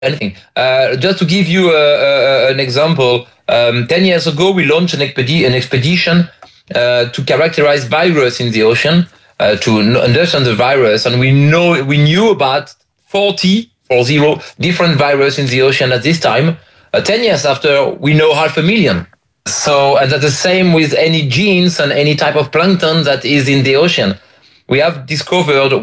anything. Just to give you an example, 10 years ago, we launched an expedition to characterize virus in the ocean, to understand the virus. And we knew about 40 different viruses in the ocean at this time. 10 years after, we know 500,000. So, and that's the same with any genes and any type of plankton that is in the ocean. We have discovered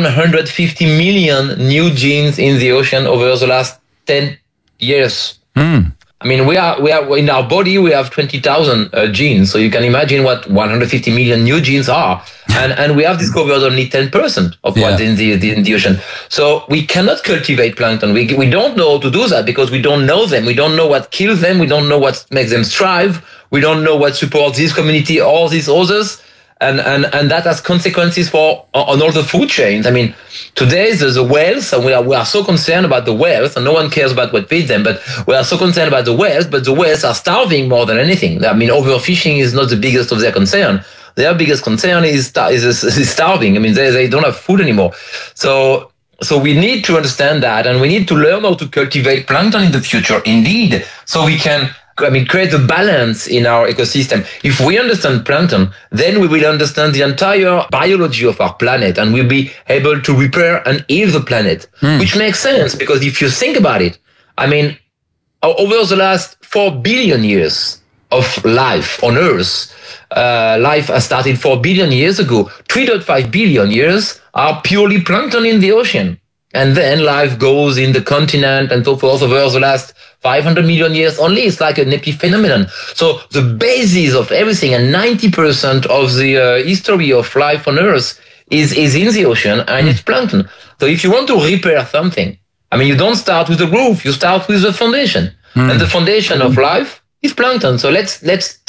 150 million new genes in the ocean over the last 10 years. I mean, we are in our body, we have 20,000 genes. So you can imagine what 150 million new genes are. And we have discovered only 10% of what's in the ocean. So we cannot cultivate plankton. We don't know how to do that because we don't know them. We don't know what kills them. We don't know what makes them thrive. We don't know what supports this community or these others. And that has consequences on all the food chains. I mean, today there's the whales, and we are so concerned about the whales, and no one cares about what feeds them, but we are so concerned about the whales, but the whales are starving more than anything. I mean, overfishing is not the biggest of their concern. Their biggest concern is starving. I mean, they don't have food anymore. So we need to understand that, and we need to learn how to cultivate plankton in the future, indeed, so we can create a balance in our ecosystem. If we understand plankton, then we will understand the entire biology of our planet, and we'll be able to repair and heal the planet, which makes sense because if you think about it, I mean, over the last 4 billion years of life on Earth, life has started 4 billion years ago. 3.5 billion years are purely plankton in the ocean. And then life goes in the continent and so forth over the last 500 million years only. It's like an epiphenomenon. So the basis of everything and 90% of the history of life on Earth is in the ocean, and it's plankton. So if you want to repair something, I mean, you don't start with the roof, you start with the foundation. And the foundation of life is plankton. So let's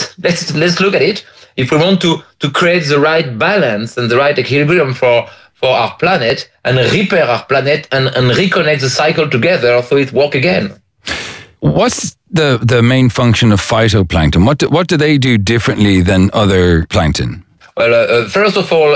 look at it. If we want to create the right balance and the right equilibrium for our planet and repair our planet and reconnect the cycle together so it works again. What's the main function of phytoplankton? What do they do differently than other plankton? Well, first of all,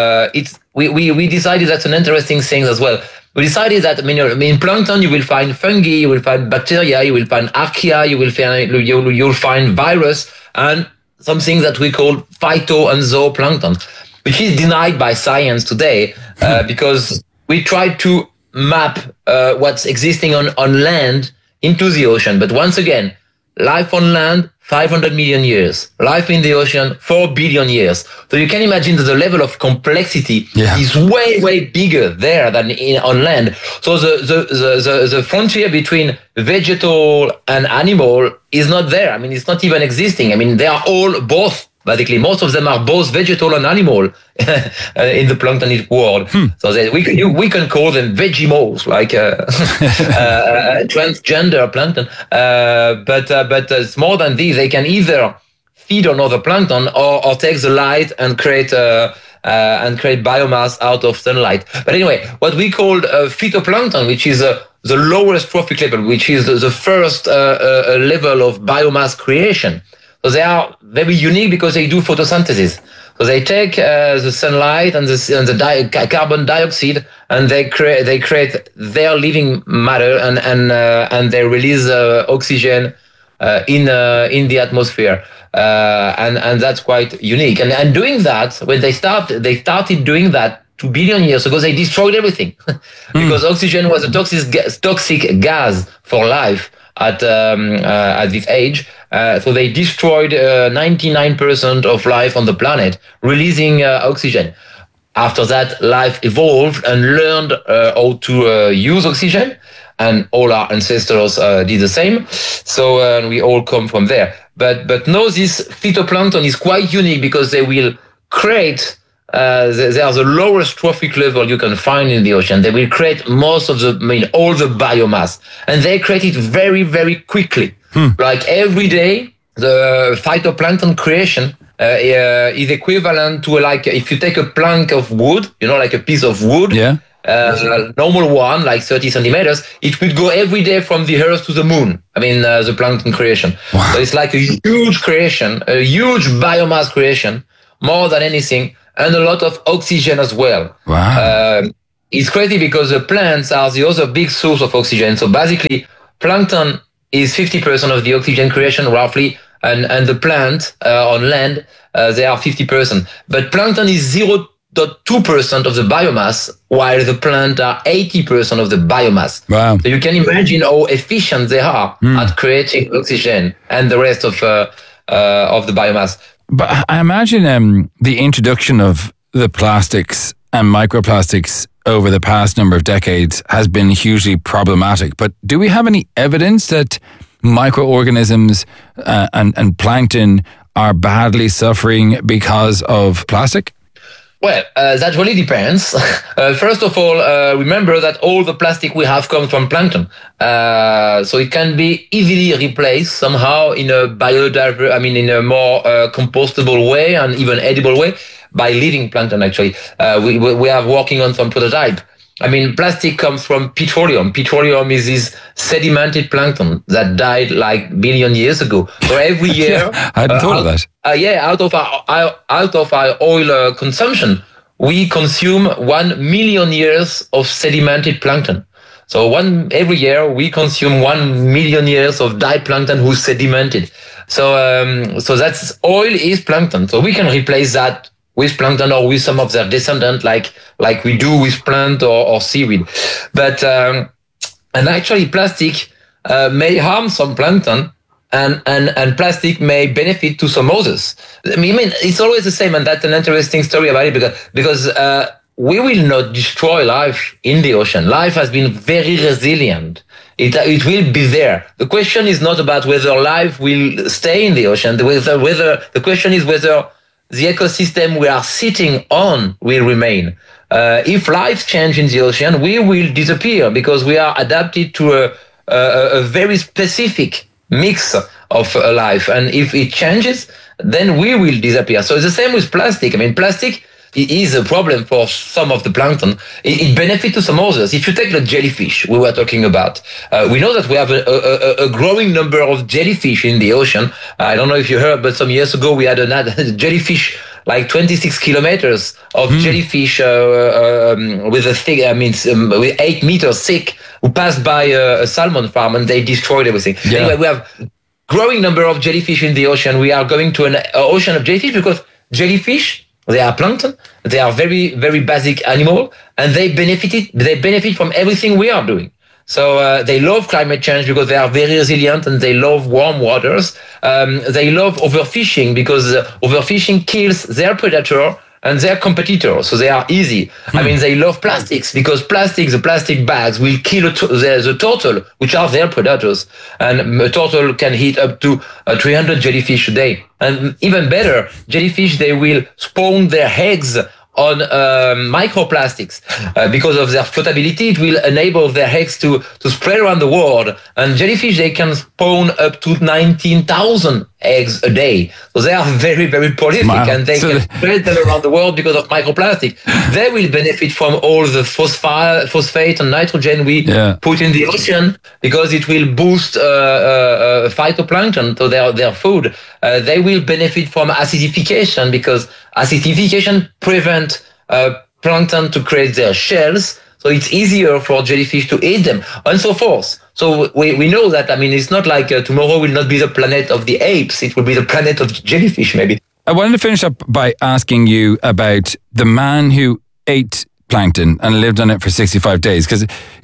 we decided that's an interesting thing as well. We decided that in plankton you will find fungi, you will find bacteria, you will find archaea, you'll find virus, and something that we call phyto and zooplankton, which is denied by science today because we tried to map what's existing on land into the ocean. But once again, life on land, 500 million years. Life in the ocean, 4 billion years. So you can imagine that the level of complexity is way, way bigger there than on land. So the frontier between vegetal and animal is not there. I mean, it's not even existing. I mean, they are all both. Basically, most of them are both vegetal and animal in the planktonic world. So we can call them Vegimals, like transgender plankton. But it's more than this. They can either feed on other plankton or take the light and create biomass out of sunlight. But anyway, what we call phytoplankton, which is the lowest trophic level, which is the first level of biomass creation. So they are very unique because they do photosynthesis. So they take the sunlight and the carbon dioxide, and they create their living matter, and they release oxygen in the atmosphere, and that's quite unique. And doing that, when they started doing that 2 billion years ago, they destroyed everything because oxygen was a toxic gas for life at this age. So they destroyed 99% of life on the planet, releasing oxygen. After that, life evolved and learned how to use oxygen, and all our ancestors did the same. So we all come from there. But now this phytoplankton is quite unique because they will create. They are the lowest trophic level you can find in the ocean. They will create all the biomass, and they create it very, very quickly. Like every day, the phytoplankton creation is equivalent to if you take a plank of wood, like a piece of wood, normal one, like 30 centimeters, it will go every day from the Earth to the moon. I mean, the plankton creation. Wow. So it's like a huge creation, a huge biomass creation, more than anything, and a lot of oxygen as well. Wow. it's crazy because the plants are the other big source of oxygen. So basically, plankton is 50% of the oxygen creation roughly, and the plant on land, they are 50%. But plankton is 0.2% of the biomass, while the plant are 80% of the biomass. Wow. So you can imagine how efficient they are at creating oxygen and the rest of the biomass. But I imagine the introduction of the plastics and microplastics over the past number of decades has been hugely problematic. But do we have any evidence that microorganisms and plankton are badly suffering because of plastic? Well, that really depends. First of all, remember that all the plastic we have comes from plankton. So it can be easily replaced somehow in a in a more compostable way and even edible way by living plankton, actually. We are working on some prototype. I mean, plastic comes from petroleum. Petroleum is this sedimented plankton that died like billion years ago. So every year, I hadn't thought of that. Out of our oil consumption, we consume 1 million years of sedimented plankton. So every year we consume 1 million years of died plankton who's sedimented. So that's oil is plankton. So we can replace that with plankton or with some of their descendants, like we do with plant or seaweed. But and actually, plastic may harm some plankton, and plastic may benefit to some others. I mean, it's always the same, and that's an interesting story about it because we will not destroy life in the ocean. Life has been very resilient. It will be there. The question is not about whether life will stay in the ocean. The question is whether the ecosystem we are sitting on will remain. If life change in the ocean, we will disappear because we are adapted to a very specific mix of life. And if it changes, then we will disappear. So it's the same with plastic. I mean, plastic is a problem for some of the plankton. It benefits to some others. If you take the jellyfish we were talking about, we know that we have a growing number of jellyfish in the ocean. I don't know if you heard, but some years ago we had a jellyfish, like 26 kilometers of jellyfish with a thick, with 8 meters thick, who passed by a salmon farm and they destroyed everything. Yeah. Anyway, we have growing number of jellyfish in the ocean. We are going to an ocean of jellyfish because jellyfish, they are plankton. They are very, very basic animal, and they benefit from everything we are doing. So they love climate change because they are very resilient, and they love warm waters. They love overfishing because overfishing kills their predator and their competitor, so they are easy. I mean, they love plastics because the plastic bags will kill the turtle, which are their predators. And a turtle can eat up to 300 jellyfish a day. And even better, jellyfish, they will spawn their eggs on microplastics. Because of their floatability, it will enable their eggs to spread around the world. And jellyfish, they can spawn up to 19,000 eggs a day. So they are very, very prolific. Wow. And they can spread them around the world because of microplastic. They will benefit from all the phosphate and nitrogen we put in the ocean because it will boost phytoplankton, so their food. They will benefit from acidification because acidification prevents plankton to create their shells. So it's easier for jellyfish to eat them, and so forth. So we know that, I mean, it's not like tomorrow will not be the planet of the apes. It will be the planet of jellyfish, maybe. I wanted to finish up by asking you about the man who ate plankton and lived on it for 65 days. Because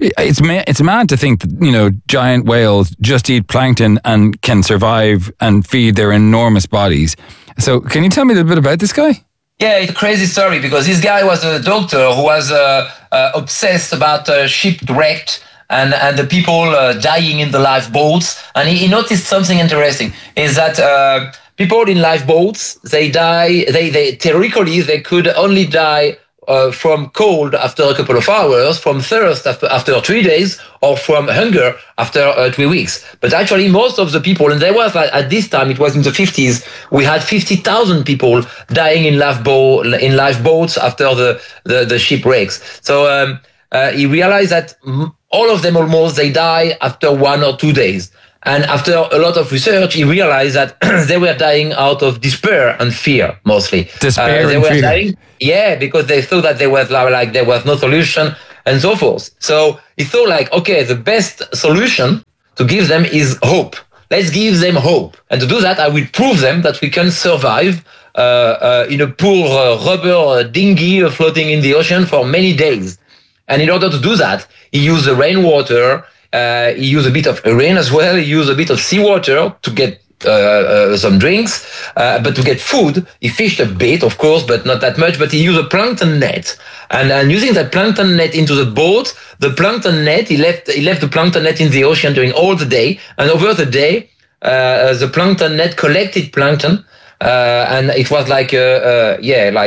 it's mad to think that, giant whales just eat plankton and can survive and feed their enormous bodies. So can you tell me a little bit about this guy? Yeah, it's a crazy story because this guy was a doctor who was obsessed about shipwrecked and the people dying in the lifeboats. And he noticed something interesting, is that people in lifeboats, they die, they theoretically, they could only die from cold after a couple of hours, from thirst after 3 days, or from hunger after 3 weeks. But actually, most of the people, and there was at this time, it was in the 50s, we had 50,000 people dying in lifeboats after the shipwrecks. So he realized that all of them almost, they die after 1 or 2 days. And after a lot of research, he realized that they were dying out of despair and fear, mostly. Despair and fear. Dying, yeah, because they thought that there was no solution. and so forth. So he thought like, okay, the best solution to give them is hope. Let's give them hope. And to do that, I will prove them that we can survive in a poor rubber dinghy floating in the ocean for many days. And in order to do that, he used the rainwater, he used a bit of rain as well, he used a bit of seawater to get some drinks, but to get food, he fished a bit, of course, but not that much, but he used a plankton net. And using that plankton net into the boat, the plankton net, he left the plankton net in the ocean during all the day, and over the day, the plankton net collected plankton, and it was like a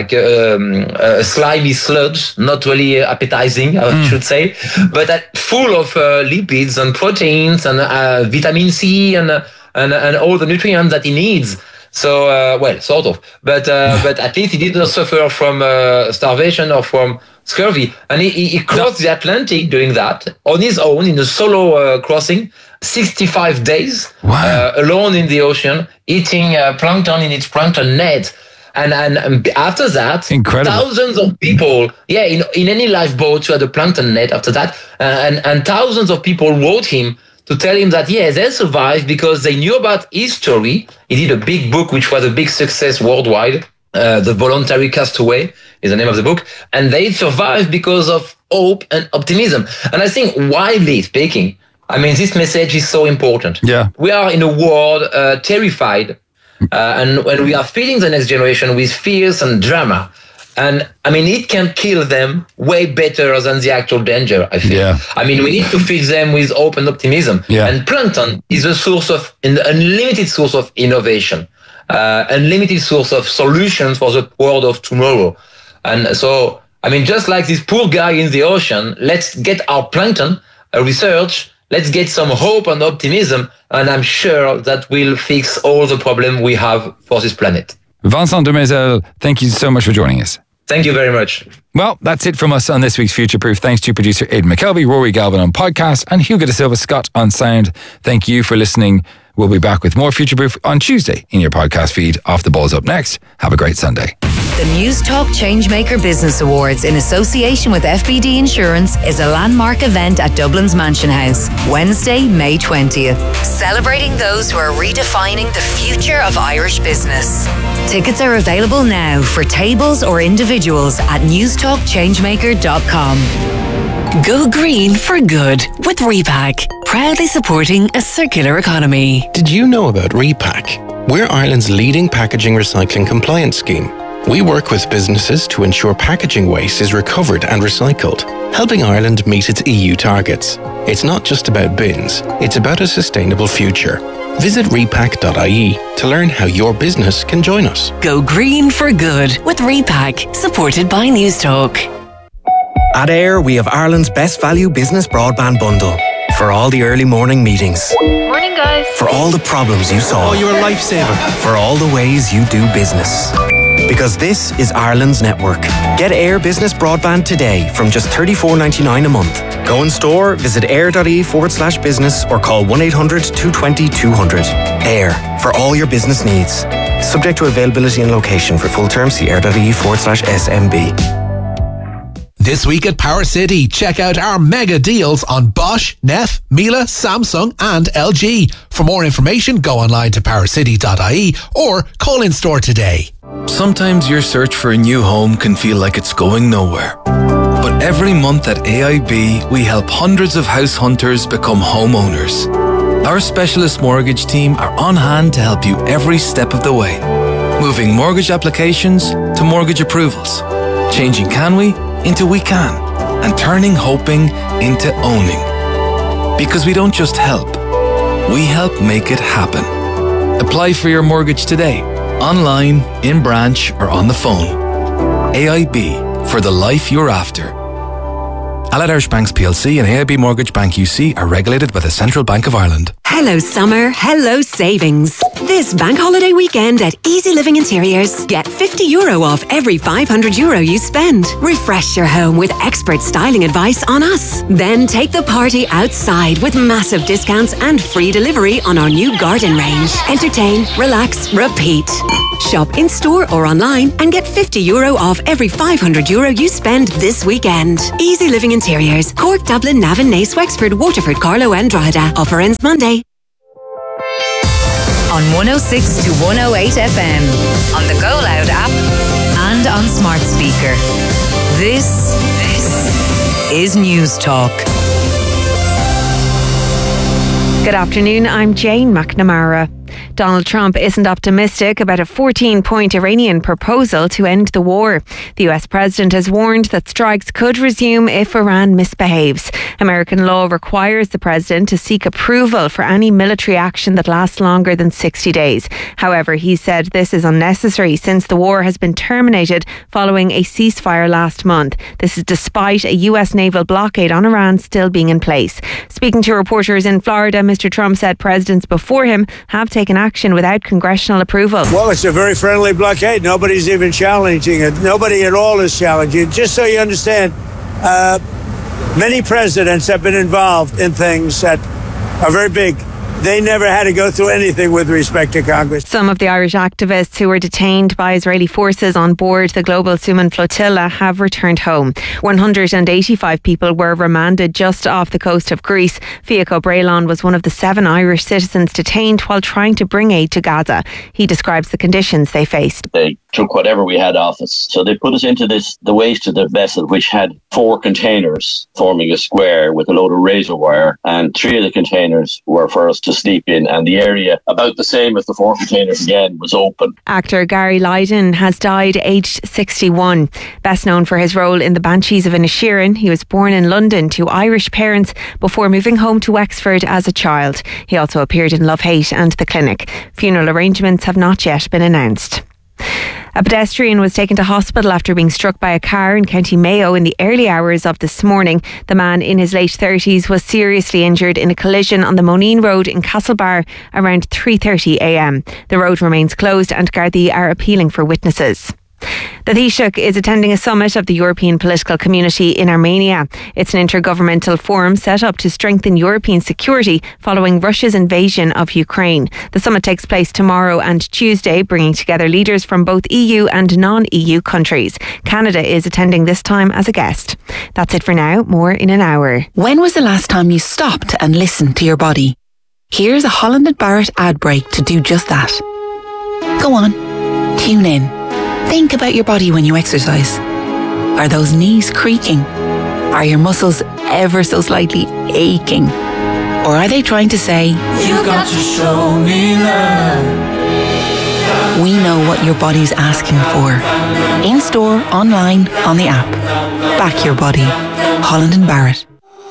slimy sludge, not really appetizing, I should say, but full of lipids and proteins and vitamin C and all the nutrients that he needs. So, sort of, but at least he didn't suffer from starvation or from scurvy. And he crossed the Atlantic doing that on his own in a solo crossing, 65 days, alone in the ocean, eating plankton in its plankton net. And after that, incredible. Thousands of people, in any lifeboat, you had a plankton net after that. And thousands of people wrote him to tell him that, they survived because they knew about his story. He did a big book, which was a big success worldwide. The Voluntary Castaway is the name of the book. And they survived because of hope and optimism. And I think, widely speaking, I mean, this message is so important. Yeah. We are in a world terrified. And when we are feeding the next generation with fears and drama, and I mean, it can kill them way better than the actual danger, I feel. Yeah. I mean, we need to feed them with hope and optimism. Yeah. And plankton is an unlimited source of innovation, unlimited source of solutions for the world of tomorrow. And so, I mean, just like this poor guy in the ocean, let's get our plankton research, let's get some hope and optimism, and I'm sure that will fix all the problems we have for this planet. Vincent Demezel, thank you so much for joining us. Thank you very much. Well, that's it from us on this week's Future Proof. Thanks to producer Aidan McKelvey, Rory Galvin on podcast, and Hugo de Silva Scott on sound. Thank you for listening. We'll be back with more Future Proof on Tuesday in your podcast feed. Off the Ball's up next. Have a great Sunday. The Newstalk Changemaker Business Awards in association with FBD Insurance is a landmark event at Dublin's Mansion House, Wednesday, May 20th. Celebrating those who are redefining the future of Irish business. Tickets are available now for tables or individuals at newstalkchangemaker.com. Go green for good with Repack, proudly supporting a circular economy. Did you know about Repack? We're Ireland's leading packaging recycling compliance scheme. We work with businesses to ensure packaging waste is recovered and recycled, helping Ireland meet its EU targets. It's not just about bins, it's about a sustainable future. Visit repack.ie to learn how your business can join us. Go green for good with Repack, supported by Newstalk. At AIR, we have Ireland's best value business broadband bundle. For all the early morning meetings. Morning, guys. For all the problems you solve. Oh, you're a lifesaver. For all the ways you do business. Because this is Ireland's network. Get AIR Business Broadband today from just $34.99 a month. Go in store, visit air.ie/business or call 1-800-220-200. AIR, for all your business needs. Subject to availability and location. For full terms, see air.ie/SMB. This week at Power City, check out our mega deals on Bosch, Neff, Miele, Samsung and LG. For more information, go online to powercity.ie or call in store today. Sometimes your search for a new home can feel like it's going nowhere. But every month at AIB, we help hundreds of house hunters become homeowners. Our specialist mortgage team are on hand to help you every step of the way. Moving mortgage applications to mortgage approvals. Changing can we into we can. And turning hoping into owning. Because we don't just help, we help make it happen. Apply for your mortgage today. Online, in branch, or on the phone. AIB, for the life you're after. Allied Irish Banks PLC and AIB Mortgage Bank UC are regulated by the Central Bank of Ireland. Hello summer, hello savings. This This bank holiday weekend at Easy Living Interiors, get €50 off every €500 you spend. Refresh your home with expert styling advice on us. Then take the party outside with massive discounts and free delivery on our new garden range. Entertain, relax, repeat. Shop in store or online and get €50 off every €500 you spend this weekend. Easy Living Interiors, Cork, Dublin, Navan, Naas, Wexford, Waterford, Carlow and Drogheda. Offer ends Monday. On 106 to 108 FM, on the Go Loud app and on smart speaker. This is News Talk. Good afternoon, I'm Jane McNamara. Donald Trump isn't optimistic about a 14-point Iranian proposal to end the war. The US president has warned that strikes could resume if Iran misbehaves. American law requires the president to seek approval for any military action that lasts longer than 60 days. However, he said this is unnecessary since the war has been terminated following a ceasefire last month. This is despite a US naval blockade on Iran still being in place. Speaking to reporters in Florida, Mr. Trump said presidents before him have taken action without congressional approval. Well, it's a very friendly blockade. Nobody's even challenging it. Nobody at all is challenging it. Just so you understand, many presidents have been involved in things that are very big. They never had to go through anything with respect to Congress. Some of the Irish activists who were detained by Israeli forces on board the Global Suman flotilla have returned home. 185 people were remanded just off the coast of Greece. Fiaco Braylon was one of the 7 Irish citizens detained while trying to bring aid to Gaza. He describes the conditions they faced. They took whatever we had off us. So they put us into the waist of the vessel, which had 4 containers forming a square with a load of razor wire, and 3 of the containers were for us to sleep in, and the area, about the same as the 4 containers again, was open. Actor Gary Lydon has died aged 61. Best known for his role in The Banshees of Inisherin, he was born in London to Irish parents before moving home to Wexford as a child. He also appeared in Love, Hate and The Clinic. Funeral arrangements have not yet been announced. A pedestrian was taken to hospital after being struck by a car in County Mayo in the early hours of this morning. The man in his late 30s was seriously injured in a collision on the Moneen Road in Castlebar around 3:30am. The road remains closed and Gardaí are appealing for witnesses. The Taoiseach is attending a summit of the European political community in Armenia. It's an intergovernmental forum set up to strengthen European security following Russia's invasion of Ukraine. The summit takes place tomorrow and Tuesday, bringing together leaders from both EU and non-EU countries. Canada is attending this time as a guest. That's it for now. More in an hour. When was the last time you stopped and listened to your body? Here's a Holland & Barrett ad break to do just that. Go on, tune in. Think about your body when you exercise. Are those knees creaking? Are your muscles ever so slightly aching? Or are they trying to say, "You've got to show me love"? We know what your body's asking for. In store, online, on the app. Back your body. Holland & Barrett.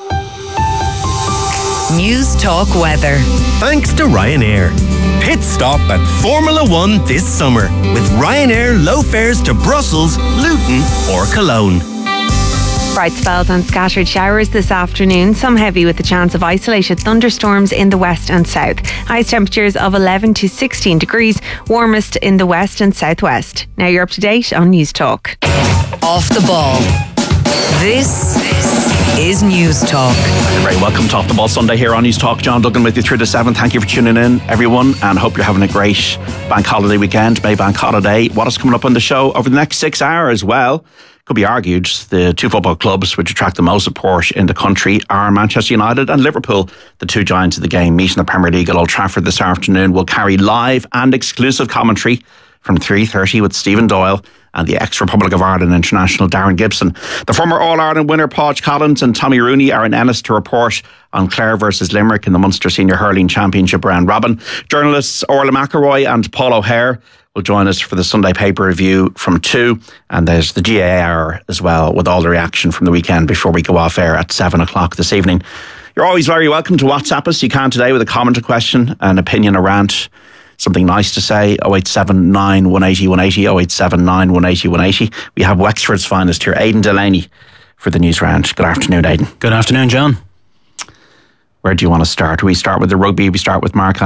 News Talk weather. Thanks to Ryanair. Pit stop at Formula One this summer with Ryanair low fares to Brussels, Luton or Cologne. Bright spells and scattered showers this afternoon, some heavy with the chance of isolated thunderstorms in the west and south. Highest temperatures of 11 to 16 degrees, warmest in the west and southwest. Now you're up to date on News Talk. Off the ball. This is News Talk. Very welcome to Off the Ball Sunday here on News Talk. John Duggan with you through to 7. Thank you for tuning in, everyone, and hope you're having a great bank holiday weekend, May Bank Holiday. What is coming up on the show over the next 6 hours? Well, could be argued the 2 football clubs which attract the most support in the country are Manchester United and Liverpool. The 2 giants of the game meeting the Premier League at Old Trafford this afternoon will carry live and exclusive commentary from 3:30 with Stephen Doyle and the ex-Republic of Ireland international Darren Gibson. The former All-Ireland winner Padraig Collins and Tommy Rooney are in Ennis to report on Clare versus Limerick in the Munster Senior Hurling Championship round robin. Journalists Orla McElroy and Paul O'Hare will join us for the Sunday paper review from 2, and there's the GAA hour as well with all the reaction from the weekend before we go off air at 7 o'clock this evening. You're always very welcome to WhatsApp us. You can today with a comment, a question, an opinion, a rant, something nice to say. 0879 180 180, 0879 180 180. We have Wexford's finest here, Aidan Delaney, for the news round. Good afternoon, Aidan. Good afternoon, John. Where do you want to start? We start with the rugby. We start with Mark Allen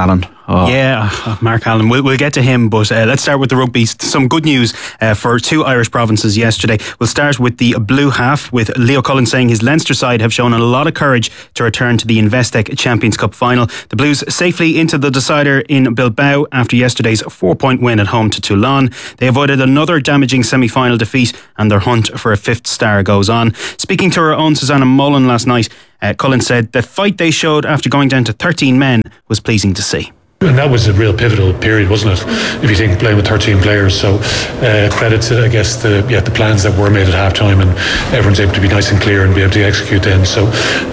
Yeah, Mark Allen. We'll get to him, but let's start with the rugby. Some good news for two Irish provinces yesterday. We'll start with the blue half, with Leo Cullen saying his Leinster side have shown a lot of courage to return to the Investec Champions Cup final. The Blues safely into the decider in Bilbao after yesterday's 4-point win at home to Toulon. They avoided another damaging semi-final defeat, and their hunt for a fifth star goes on. Speaking to our own Susanna Mullen last night, Cullen said the fight they showed after going down to 13 men was pleasing to see. And that was a real pivotal period, wasn't it? If you think playing with 13 players, so credit to, I guess, the plans that were made at halftime, and everyone's able to be nice and clear and be able to execute then. So,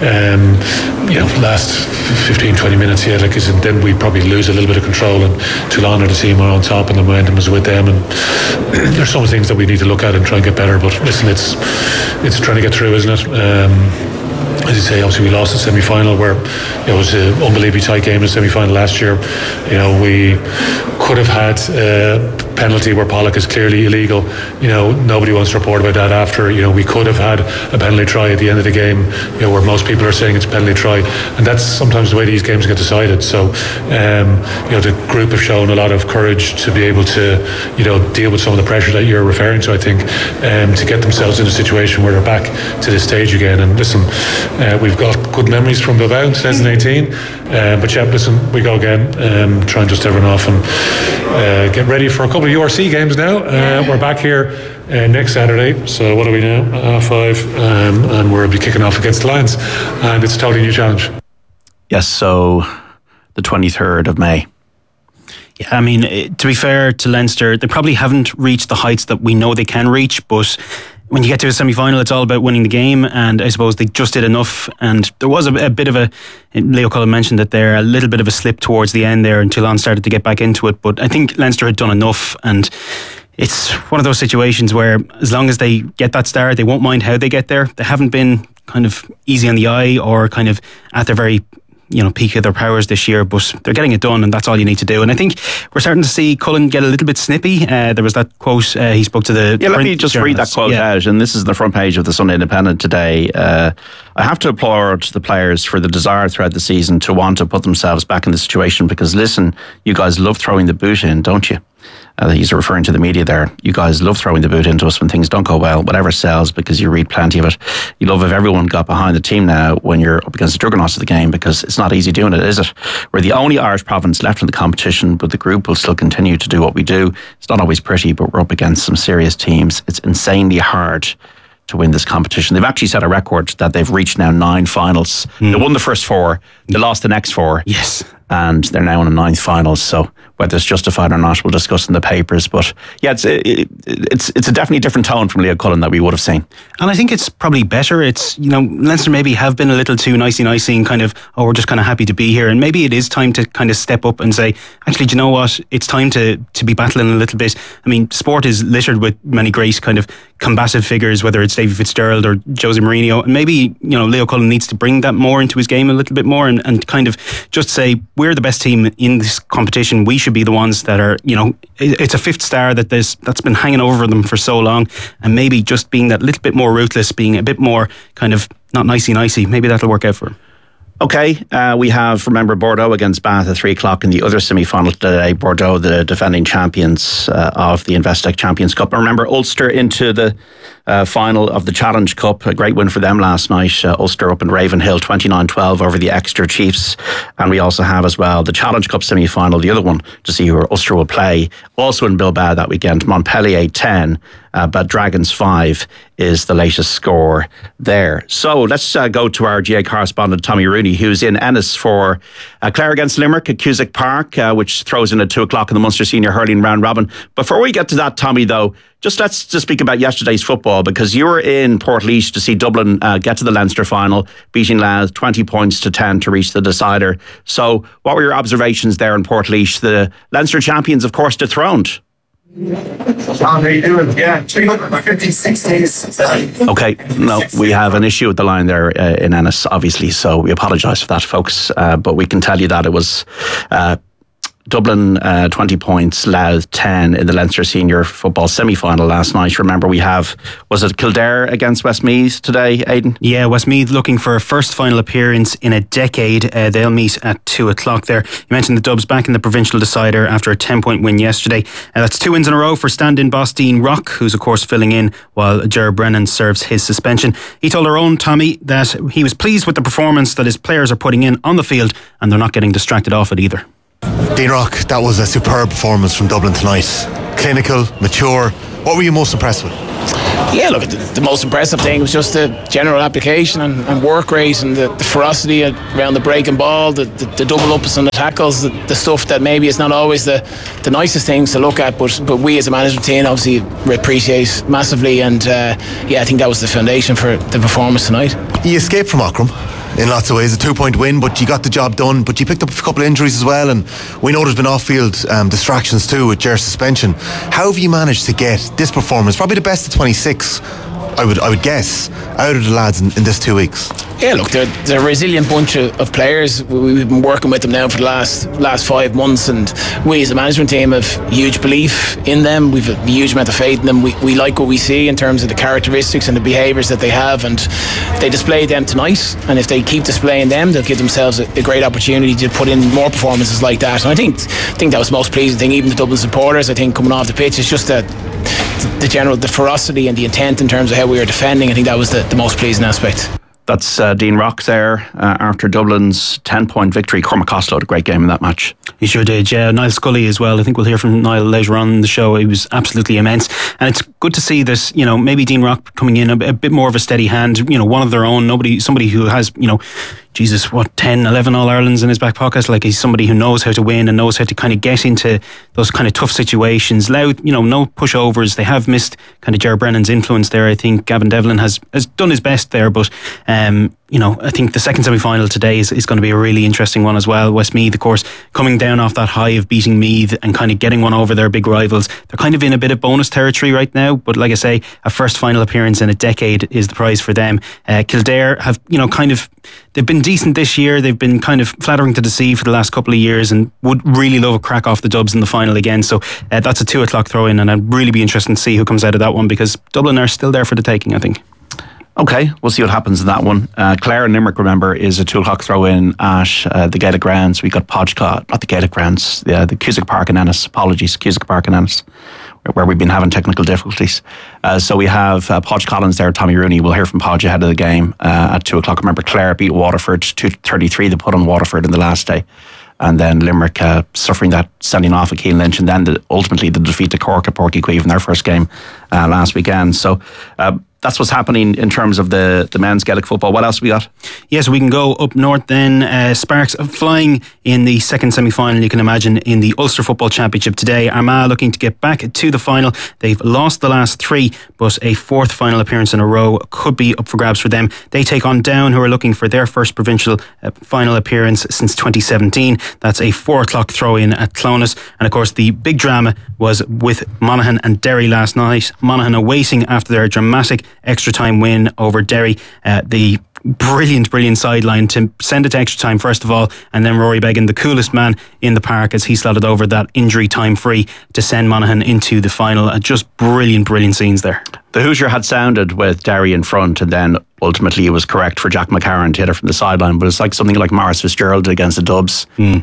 last 15-20 minutes, then we probably lose a little bit of control, and Toulon are the team are on top, and the momentum is with them. And there's some things that we need to look at and try and get better. But listen, it's trying to get through, isn't it? As you say, obviously we lost the semi-final, where it was an unbelievably tight game in the semi-final last year. We could have had a penalty where Pollock is clearly illegal. Nobody wants to report about that after. We could have had a penalty try at the end of the game, where most people are saying it's a penalty try, and that's sometimes the way these games get decided. So, the group have shown a lot of courage to be able to, deal with some of the pressure that you're referring to, I think, to get themselves in a situation where they're back to this stage again. And listen, we've got good memories from Bilbao in 2018, but yeah, listen, we go again, try and dust everyone off and get ready for a couple of URC games now. We're back here next Saturday, so what are we now? 5, and we'll be kicking off against the Lions, and it's a totally new challenge. Yes, so the 23rd of May. Yeah, I mean, to be fair to Leinster, they probably haven't reached the heights that we know they can reach, but when you get to a semi-final, it's all about winning the game, and I suppose they just did enough. And there was a bit of Leo Cullen mentioned that there, a little bit of a slip towards the end there, and Toulon started to get back into it. But I think Leinster had done enough, and it's one of those situations where as long as they get that start, they won't mind how they get there. They haven't been kind of easy on the eye or kind of at their very peak of their powers this year, but they're getting it done, and that's all you need to do. And I think we're starting to see Cullen get a little bit snippy. There was that quote, he spoke to the let me just read that quote out, and this is the front page of the Sunday Independent today. I have to applaud the players for the desire throughout the season to want to put themselves back in the situation, because listen, you guys love throwing the boot in, don't you? He's referring to the media there. You guys love throwing the boot into us when things don't go well, whatever sells, because you read plenty of it. You love if everyone got behind the team now when you're up against the juggernauts of the game, because it's not easy doing it, is it? We're the only Irish province left in the competition, but the group will still continue to do what we do. It's not always pretty, but we're up against some serious teams. It's insanely hard to win this competition. They've actually set a record that they've reached now 9 finals. They won the first 4, they lost the next 4. Yes. And they're now in a 9th final. So whether it's justified or not, we'll discuss in the papers. But yeah, it's a definitely different tone from Leo Cullen that we would have seen. And I think it's probably better. It's, Leinster maybe have been a little too nicey and kind of, we're just kind of happy to be here. And maybe it is time to kind of step up and say, actually, do you know what? It's time to be battling a little bit. I mean, sport is littered with many great kind of combative figures, whether it's David Fitzgerald or Jose Mourinho. And maybe, Leo Cullen needs to bring that more into his game a little bit more and kind of just say, we're the best team in this competition. We should be the ones that are, it's a 5th star that's been hanging over them for so long, and maybe just being that little bit more ruthless, being a bit more kind of not nicey, maybe that'll work out for him. Okay, we have, remember, Bordeaux against Bath at 3 o'clock in the other semi-final today. Bordeaux, the defending champions of the Investec Champions Cup. And remember, Ulster into the final of the Challenge Cup. A great win for them last night. Ulster up in Ravenhill, 29-12 over the Exeter Chiefs. And we also have as well the Challenge Cup semi-final, the other one, to see who Ulster will play. Also in Bilbao that weekend, Montpellier 10, but Dragons 5 is the latest score there. So let's go to our GA correspondent, Tommy Rooney, who's in Ennis for Clare against Limerick at Cusack Park, which throws in at 2 o'clock in the Munster Senior Hurling Round Robin. Before we get to that, Tommy, though, let's just speak about yesterday's football, because you were in Portlaoise to see Dublin get to the Leinster final, beating Louth 20 points to 10 to reach the decider. So what were your observations there in Portlaoise? The Leinster champions, of course, dethroned. How are you doing? Yeah, 356 days. Okay, no, we have an issue with the line there in Ennis, obviously, so we apologise for that, folks. But we can tell you that it was Dublin 20 points, Louth 10 in the Leinster Senior Football semi-final last night. Remember, was it Kildare against Westmeath today, Aidan? Yeah, Westmeath looking for a first final appearance in a decade. They'll meet at 2:00 there. You mentioned the Dubs back in the provincial decider after a 10-point win yesterday. That's 2 wins in a row for stand-in boss Dean Rock, who's of course filling in while Ger Brennan serves his suspension. He told our own Tommy that he was pleased with the performance that his players are putting in on the field, and they're not getting distracted off it either. Dean Rock, that was a superb performance from Dublin tonight. Clinical, mature. What were you most impressed with? Yeah, look, the most impressive thing was just the general application and work rate and the ferocity around the breaking ball, the double ups and the tackles, the stuff that maybe is not always the nicest things to look at, but we as a management team obviously appreciate massively, and I think that was the foundation for the performance tonight. You escaped from Ockram in lots of ways, a 2-point win, but you got the job done, but you picked up a couple of injuries as well, and we know there's been off-field distractions too with Ger's suspension. How have you managed to get this performance, probably the best of 26, I would guess, out of the lads in this 2 weeks? Yeah, look, they're a resilient bunch of players. We've been working with them now for the last 5 months, and we as a management team have huge belief in them. We've a huge amount of faith in them. We like what we see in terms of the characteristics and the behaviours that they have, and they displayed them tonight, and if they keep displaying them, they'll give themselves a great opportunity to put in more performances like that. And I think that was the most pleasing thing. Even the Dublin supporters, I think, coming off the pitch, it's just that the ferocity and the intent in terms of how we were defending. I think that was the most pleasing aspect. That's Dean Rock there after Dublin's 10-point victory. Cormac Costello had a great game in that match. He sure did, yeah. Niall Scully as well. I think we'll hear from Niall later on in the show. He was absolutely immense. And it's good to see this, maybe Dean Rock coming in a bit more of a steady hand, one of their own, somebody who has, 10, 11 All-Irelands in his back pocket. Like, he's somebody who knows how to win and knows how to kind of get into those kind of tough situations. Loud, no pushovers. They have missed kind of Ger Brennan's influence there. I think Gavin Devlin has done his best there, but I think the second semi-final today is going to be a really interesting one as well. Westmeath, of course, coming down off that high of beating Meath and kind of getting one over their big rivals. They're kind of in a bit of bonus territory right now, but like I say, a first final appearance in a decade is the prize for them. Kildare have, they've been decent this year. They've been kind of flattering to the sea for the last couple of years and would really love a crack off the Dubs in the final again. So that's a 2:00 throw-in, and I'd really be interested to see who comes out of that one, because Dublin are still there for the taking, I think. Okay, we'll see what happens in that one. Clare and Limerick, remember, is a 2:00 throw-in at the Gaelic Grounds. We got not the Gaelic Grounds, the Cusack Park in Ennis. Apologies, Cusack Park in Ennis, where we've been having technical difficulties. So we have Podge Collins there, Tommy Rooney. We'll hear from Podge ahead of the game at 2:00. Remember, Clare beat Waterford 2-33. They put on Waterford in the last day. And then Limerick suffering that sending off of Keane Lynch, and then ultimately the defeat to Cork at Porty Queeve in their first game last weekend. So that's what's happening in terms of the men's Gaelic football. What else we got? Yes, we can go up north then. Sparks flying in the second semi-final, you can imagine, in the Ulster Football Championship today. Armagh looking to get back to the final. They've lost the last 3, but a 4th final appearance in a row could be up for grabs for them. They take on Down, who are looking for their first provincial final appearance since 2017. That's a 4:00 throw-in at Clonus. And of course, the big drama was with Monaghan and Derry last night. Monaghan awaiting after their dramatic extra time win over Derry. The brilliant sideline to send it to extra time first of all, and then Rory Beggan, the coolest man in the park, as he slotted over that injury time free to send Monaghan into the final. Just brilliant scenes there. The Hoosier had sounded with Derry in front, and then ultimately it was correct for Jack McCarron to hit it from the sideline, but it's like something like Maurice Fitzgerald did against the Dubs in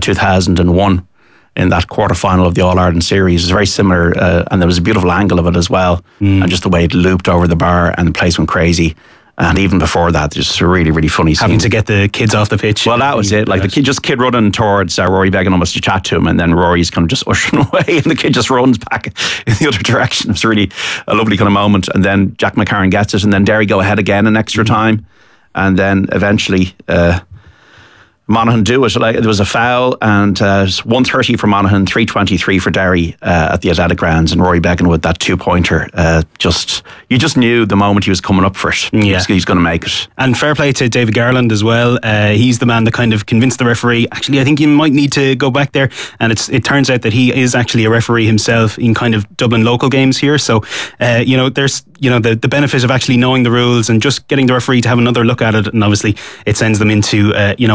2001 in that quarter-final of the All-Ireland series. It's very similar, and there was a beautiful angle of it as well, and just the way it looped over the bar and the place went crazy. And even before that, just a really funny scene. Having to get the kids off the pitch. Well, that was it. Like the kid running towards Rory Beggan almost to chat to him, and then Rory's kind of just ushering away, and the kid just runs back in the other direction. It was really a lovely kind of moment. And then Jack McCarron gets it, and then Derry go ahead again in extra time, and then eventually Monaghan do it. There was a foul, and 1:30 for Monaghan, 3:23 for Derry at the Athletic Grounds, and Rory Beggan with that 2-pointer. You just knew the moment he was coming up for it. Yeah. He's going to make it. And fair play to David Garland as well. He's the man that kind of convinced the referee. Actually, I think you might need to go back there. And it turns out that he is actually a referee himself in kind of Dublin local games here. So, there's the benefit of actually knowing the rules and just getting the referee to have another look at it. And obviously, it sends them into a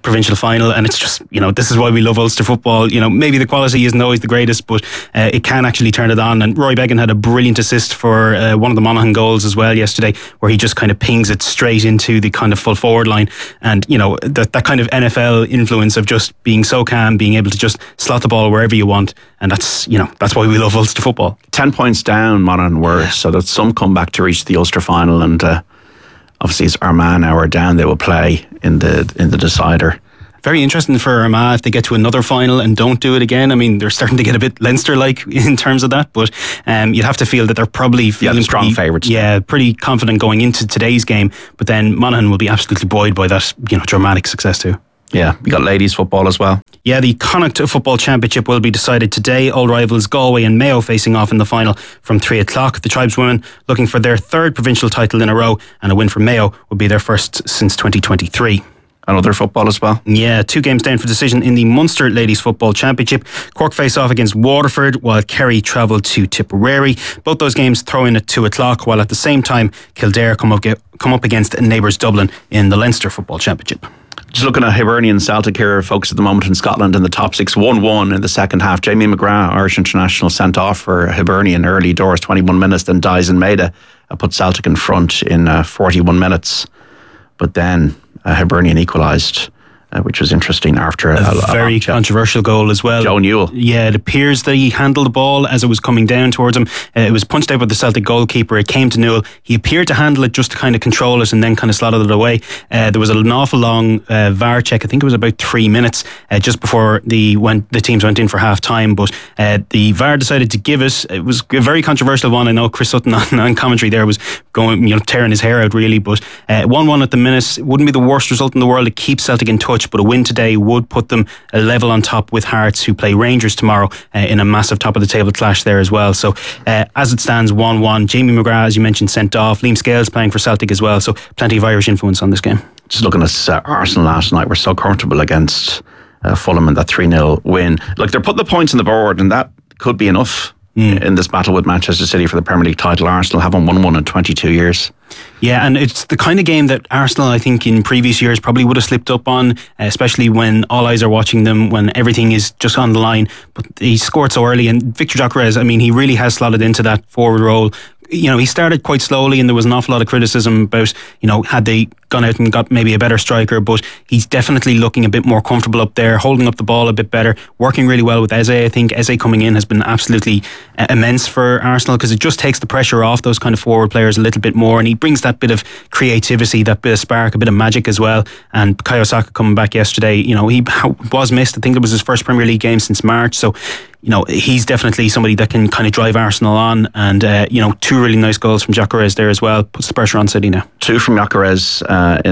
provincial final, and it's just, this is why we love Ulster football. Maybe the quality isn't always the greatest, but it can actually turn it on. And Roy Beggan had a brilliant assist for one of the Monaghan goals as well yesterday, where he just kind of pings it straight into the kind of full forward line. And that kind of NFL influence of just being so calm, being able to just slot the ball wherever you want, and that's why we love Ulster football. 10 points down Monaghan were, so that's some comeback to reach the Ulster final, and obviously it's Armagh now are down. They will play in the decider. Very interesting for Armagh if they get to another final and don't do it again. I mean, they're starting to get a bit Leinster-like in terms of that, but you'd have to feel that they're probably feeling strong favourites. Yeah, pretty confident going into today's game, but then Monaghan will be absolutely buoyed by that dramatic success too. Yeah, we got ladies football as well. Yeah, the Connacht Football Championship will be decided today. Old rivals Galway and Mayo facing off in the final from 3 o'clock. The Tribeswomen looking for their third provincial title in a row, and a win for Mayo would be their first since 2023. And other football as well. Yeah, 2 games down for decision in the Munster Ladies Football Championship. Cork face off against Waterford, while Kerry travel to Tipperary. Both those games throw in at 2 o'clock, while at the same time Kildare come up against neighbours Dublin in the Leinster Football Championship. Just looking at Hibernian Celtic here, folks, at the moment in Scotland in the top 6, 1-1 in the second half. Jamie McGrath, Irish international, sent off for Hibernian early doors, 21 minutes. Then Dyson Maida put Celtic in front in 41 minutes. But then Hibernian equalised, which was interesting after a very controversial goal as well. Joe Newell. Yeah, it appears that he handled the ball as it was coming down towards him. It was punched out by the Celtic goalkeeper. It came to Newell. He appeared to handle it just to kind of control it and then kind of slotted it away. There was an awful long VAR check. I think it was about 3 minutes just before the teams went in for half time. But the VAR decided to give it. It was a very controversial one. I know Chris Sutton on commentary there was going, tearing his hair out really. But 1-1 at the minute. It wouldn't be the worst result in the world. It keeps Celtic in touch, but a win today would put them a level on top with Hearts, who play Rangers tomorrow in a massive top of the table clash there as well. So as it stands, 1-1. Jamie McGrath, as you mentioned, sent off. Liam Scales playing for Celtic as well, so plenty of Irish influence on this game. Just looking at Arsenal last night, we're so comfortable against Fulham in that 3-0 win. Look, they're putting the points on the board, and that could be enough in this battle with Manchester City for the Premier League title. Arsenal haven't won one in 22 years. Yeah, and it's the kind of game that Arsenal, I think, in previous years probably would have slipped up on, especially when all eyes are watching them, when everything is just on the line. But he scored so early, and Victor Gyökeres, I mean, he really has slotted into that forward role. He started quite slowly, and there was an awful lot of criticism about, had they gone out and got maybe a better striker, but he's definitely looking a bit more comfortable up there, holding up the ball a bit better, working really well with Eze. I think Eze coming in has been absolutely immense for Arsenal, because it just takes the pressure off those kind of forward players a little bit more, and he brings that bit of creativity, that bit of spark, a bit of magic as well. And Bukayo Saka coming back yesterday, he was missed. I think it was his first Premier League game since March, so he's definitely somebody that can kind of drive Arsenal on, and 2 really nice goals from Gyökeres there as well. Puts the pressure on City now. 2 from Gyökeres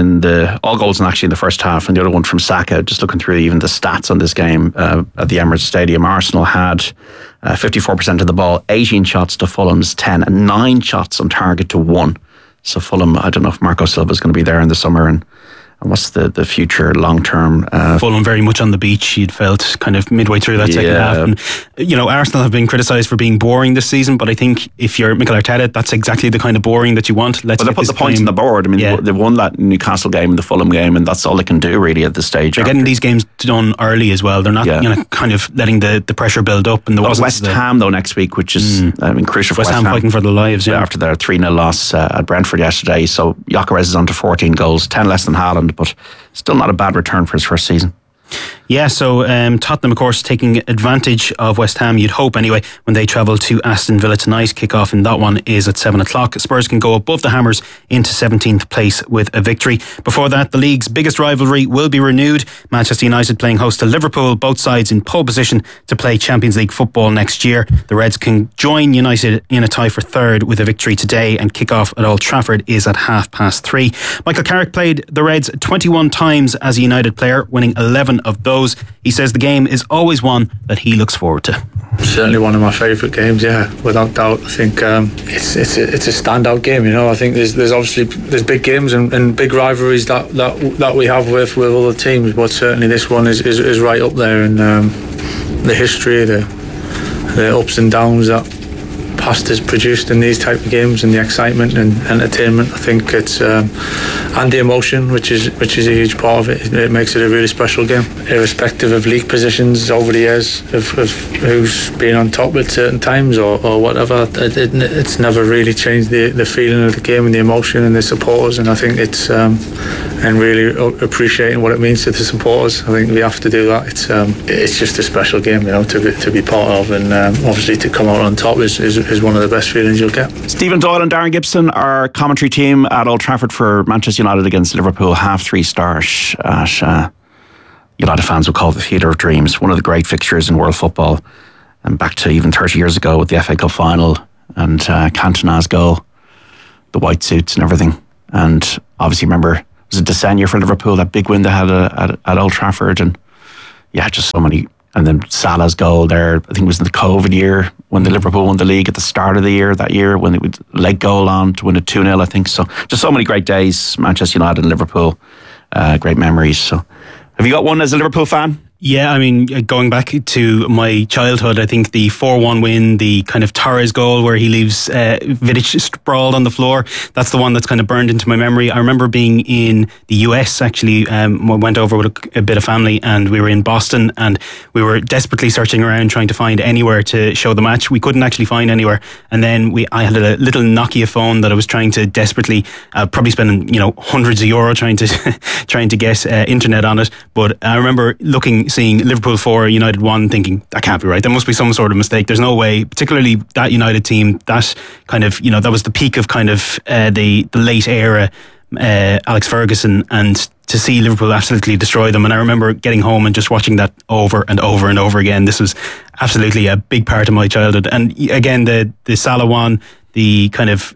all goals in actually in the first half, and the other one from Saka. Just looking through even the stats on this game at the Emirates Stadium, Arsenal had 54% of the ball, 18 shots to Fulham's 10, and 9 shots on target to 1. So Fulham, I don't know if Marco Silva is going to be there in the summer, and what's the future long term? Fulham very much on the beach, you'd felt kind of midway through that second half. And, Arsenal have been criticised for being boring this season, but I think if you're Mikel Arteta, that's exactly the kind of boring that you want. They put the points on the board. I mean, they won that Newcastle game and the Fulham game, and that's all they can do really at this stage. They're getting these games done early as well. They're not kind of letting the pressure build up. And West Ham though next week, which is crucial for West Ham fighting for their lives after their 3-0 loss at Brentford yesterday. So Gyökeres is on to 14 goals, 10 less than Haaland, but still not a bad return for his first season. Yeah, so Tottenham, of course, taking advantage of West Ham, you'd hope anyway, when they travel to Aston Villa tonight. Kick-off in that one is at 7 o'clock. Spurs can go above the Hammers into 17th place with a victory. Before that, the league's biggest rivalry will be renewed. Manchester United playing host to Liverpool, both sides in pole position to play Champions League football next year. The Reds can join United in a tie for third with a victory today, and kick-off at Old Trafford is at 3:30. Michael Carrick played the Reds 21 times as a United player, winning 11 of those. He says the game is always one that he looks forward to. Certainly one of my favourite games, without doubt. I think it's a standout game. I think there's obviously big games and big rivalries that we have with other teams, but certainly this one is right up there, and the history, the ups and downs that past has produced in these type of games, and the excitement and entertainment. I think it's the emotion, which is a huge part of it. It makes it a really special game, irrespective of league positions over the years, of who's been on top at certain times or whatever. It's never really changed the feeling of the game and the emotion and the supporters, and I think it's and really appreciating what it means to the supporters. I think we have to do that. It's just a special game, to be part of, and obviously to come out on top is one of the best feelings you'll get. Stephen Doyle and Darren Gibson, our commentary team at Old Trafford for Manchester United against Liverpool, 3 stars at United fans would call the Theatre of Dreams, one of the great fixtures in world football, and back to even 30 years ago with the FA Cup final and Cantona's goal, the white suits and everything. And obviously remember, it was a Desenia for Liverpool, that big win they had at Old Trafford, and just so many. And then Salah's goal there, I think it was in the COVID year when the Liverpool won the league at the start of the year, that year when they would leg goal on to win it 2-0, I think. So just so many great days, Manchester United and Liverpool, great memories. So have you got one as a Liverpool fan? Yeah, I mean, going back to my childhood, I think the 4-1 win, the kind of Torres goal where he leaves Vidic sprawled on the floor, that's the one that's kind of burned into my memory. I remember being in the US, actually, went over with a bit of family, and we were in Boston, and we were desperately searching around trying to find anywhere to show the match. We couldn't actually find anywhere, and then I had a little Nokia phone that I was trying to desperately, probably spending hundreds of euro trying to get internet on it. But I remember seeing Liverpool 4, United 1, thinking that can't be right. There must be some sort of mistake. There's no way. Particularly that United team, that kind of that was the peak of kind of the late era Alex Ferguson, and to see Liverpool absolutely destroy them. And I remember getting home and just watching that over and over and over again. This was absolutely a big part of my childhood. And again, the Salah one, the kind of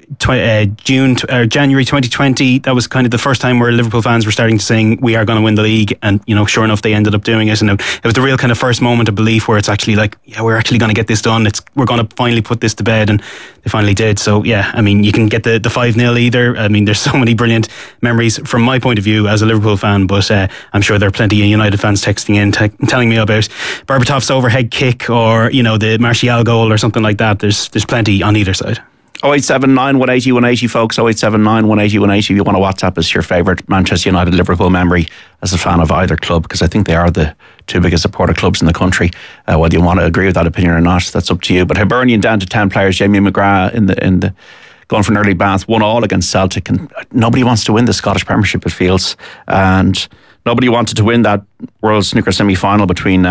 January 2020, that was kind of the first time where Liverpool fans were starting to sing, we are going to win the league, and sure enough they ended up doing it, and it was the real kind of first moment of belief where it's actually like, we're actually going to get this done, we're going to finally put this to bed, and they finally did. So I mean, you can get the 5-0 either. I mean, there's so many brilliant memories from my point of view as a Liverpool fan, but I'm sure there are plenty of United fans texting in telling me about Berbatov's overhead kick, or the Martial goal or something like that. There's plenty on either side. 0879 180 180, folks. 0879 180 180 if you want to WhatsApp us your favourite Manchester United Liverpool memory as a fan of either club, because I think they are the two biggest supporter clubs in the country. Whether you want to agree with that opinion or not, that's up to you. But Hibernian down to 10 players, Jamie McGrath in the going for an early bath, 1-1 against Celtic, and nobody wants to win the Scottish Premiership, it feels, and nobody wanted to win that World Snooker semi-final between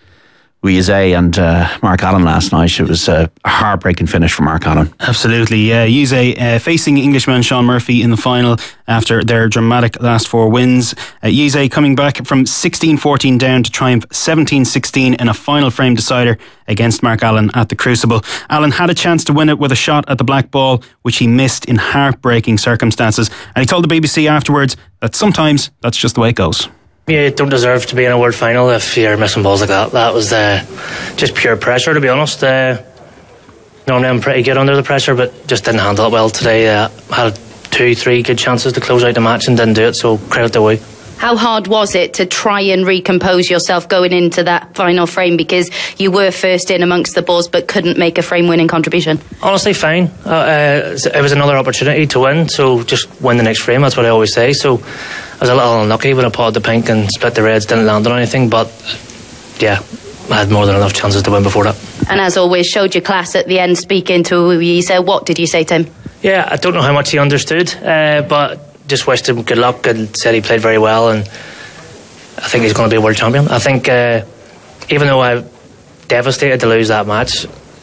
Yze and Mark Allen last night. It was a heartbreaking finish for Mark Allen. Absolutely, yeah. Yze facing Englishman Sean Murphy in the final after their dramatic last 4 wins. Yze coming back from 16-14 down to triumph 17-16 in a final frame decider against Mark Allen at the Crucible. Allen had a chance to win it with a shot at the black ball, which he missed in heartbreaking circumstances, and he told the BBC afterwards that sometimes that's just the way it goes. You don't deserve to be in a world final if you're missing balls like that. That was just pure pressure, to be honest. Normally I'm pretty good under the pressure, but just didn't handle it well today. Had 2-3 good chances to close out the match and didn't do it, so credit to we. How hard was it to try and recompose yourself going into that final frame, because you were first in amongst the balls but couldn't make a frame-winning contribution? Honestly, fine. It was another opportunity to win, so just win the next frame, that's what I always say. So I was a little unlucky when I potted the pink and split the reds, didn't land on anything, but I had more than enough chances to win before that. And as always, showed your class at the end, speaking to Yze. What did you say to him? Yeah, I don't know how much he understood, but just wished him good luck and said he played very well, and I think he's going to be a world champion. I think even though I'm devastated to lose that match,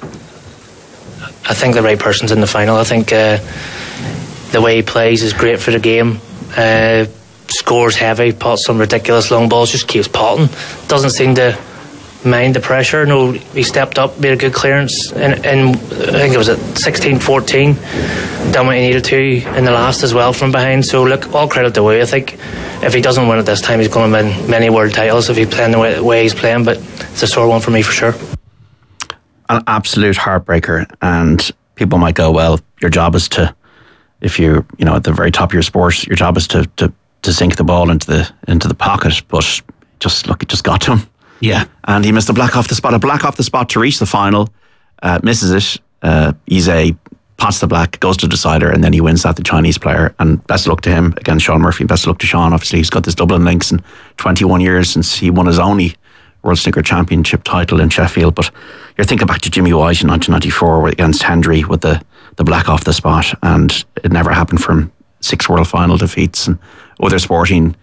I think the right person's in the final. I think the way he plays is great for the game. Scores heavy, pots some ridiculous long balls, just keeps potting. Doesn't seem to mind the pressure. No, he stepped up, made a good clearance, and I think it was at 16-14, done what he needed to in the last as well from behind. So look, all credit to Way. I think if he doesn't win it this time, he's going to win many world titles if he's playing the way he's playing, but it's a sore one for me for sure. An absolute heartbreaker, and people might go, well, your job is to, if you're at the very top of your sport, your job is to sink the ball into the pocket, but just look, it just got to him. Yeah, and he missed a black off the spot to reach the final. Misses it. Yze pots the black, goes to decider, and then he wins that, the Chinese player. And best of luck to him against Sean Murphy. Best of luck to Sean. Obviously, he's got this Dublin links in 21 years since he won his only World Snooker Championship title in Sheffield. But you're thinking back to Jimmy White in 1994 against Hendry with the black off the spot, and it never happened for him. 6 world final defeats and other sporting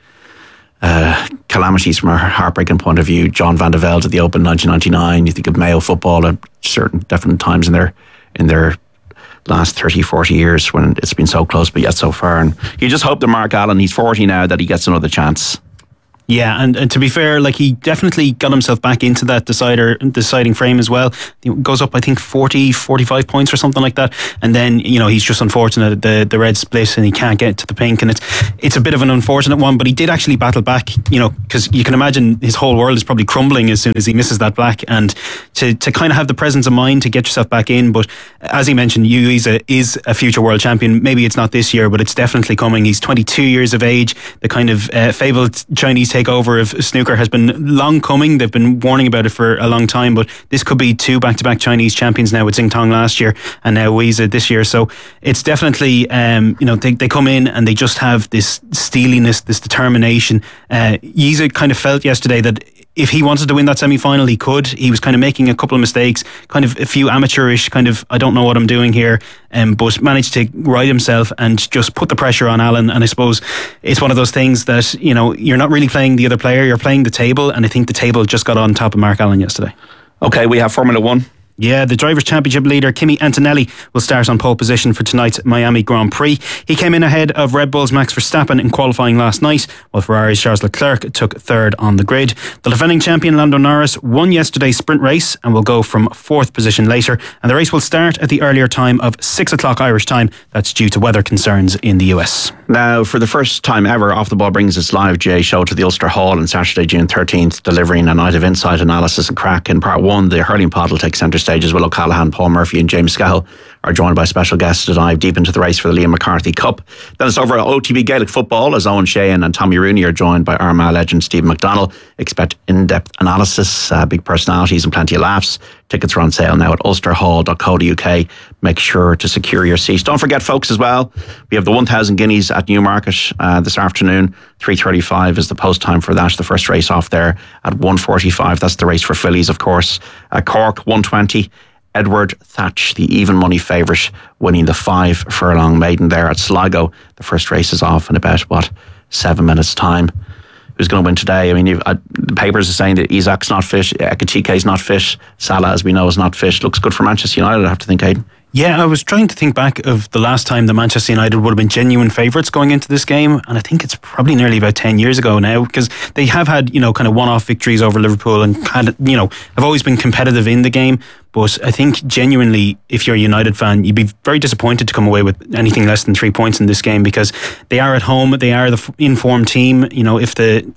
calamities from a heartbreaking point of view. John Van de Velde at the Open 1999. You think of Mayo football at certain definite times in their last 30, 40 years when it's been so close but yet so far. And you just hope that Mark Allen, he's 40 now, that he gets another chance. Yeah, and to be fair, like, he definitely got himself back into that deciding frame as well. He goes up, I think, 40, 45 points or something like that. And then, he's just unfortunate the red split and he can't get to the pink. And it's a bit of an unfortunate one, but he did actually battle back, because you can imagine his whole world is probably crumbling as soon as he misses that black. And to kind of have the presence of mind to get yourself back in. But as he mentioned, Yu is a future world champion. Maybe it's not this year, but it's definitely coming. He's 22 years of age. The kind of fabled Chinese takeover of snooker has been long coming. They've been warning about it for a long time, but this could be 2 back-to-back Chinese champions now, with Xing Tong last year and now Weizha this year. So it's definitely, they come in and they just have this steeliness, this determination. Weizha kind of felt yesterday that if he wanted to win that semi-final, he could. He was kind of making a couple of mistakes, kind of a few amateurish, kind of, I don't know what I'm doing here, but managed to right himself and just put the pressure on Allen. And I suppose it's one of those things that, you're not really playing the other player, you're playing the table, and I think the table just got on top of Mark Allen yesterday. Okay, we have Formula 1. Yeah, the Drivers' Championship leader Kimi Antonelli will start on pole position for tonight's Miami Grand Prix. He came in ahead of Red Bull's Max Verstappen in qualifying last night, while Ferrari's Charles Leclerc took third on the grid. The defending champion Lando Norris won yesterday's sprint race and will go from 4th position later, and the race will start at the earlier time of 6 o'clock Irish time. That's due to weather concerns in the US. Now, for the first time ever, Off the Ball brings its live GA show to the Ulster Hall on Saturday, June 13th, delivering a night of insight, analysis and crack. In part 1, the hurling pod will take centre stage as Will O'Callaghan, Paul Murphy and James Scahill are joined by special guests to dive deep into the race for the Liam McCarthy Cup. Then it's over at OTB Gaelic football as Owen Sheehan and Tommy Rooney are joined by Armagh legend Steve McDonnell. Expect in-depth analysis, big personalities and plenty of laughs. Tickets are on sale now at ulsterhall.co.uk. Make sure to secure your seats. Don't forget, folks, as well, we have the 1,000 Guineas at Newmarket this afternoon. 3:35 is the post time for that. The first race off there at 1:45. That's the race for fillies, of course. Cork, 1:20. Edward Thatch, the even money favourite, winning the 5 furlong maiden there at Sligo. The first race is off in about, 7 minutes' time. Who's going to win today? I mean, the papers are saying that Isaac's not fit, Ekachike's not fit, Salah, as we know, is not fit. Looks good for Manchester United, I have to think, Aidan. Yeah, I was trying to think back of the last time that Manchester United would have been genuine favourites going into this game, and I think it's probably nearly about 10 years ago now, because they have had, kind of one-off victories over Liverpool and have always been competitive in the game. But I think genuinely, if you're a United fan, you'd be very disappointed to come away with anything less than 3 points in this game, because they are at home, they are the informed team. If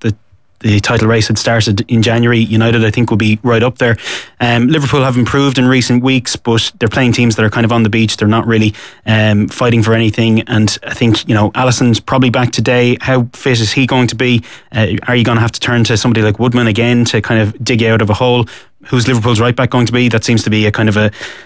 the title race had started in January, United, I think, will be right up there. Liverpool have improved in recent weeks, but they're playing teams that are kind of on the beach. They're not really fighting for anything. And I think, Alisson's probably back today. How fit is he going to be? Are you going to have to turn to somebody like Woodman again to kind of dig you out of a hole? Who's Liverpool's right back going to be? That seems to be a kind of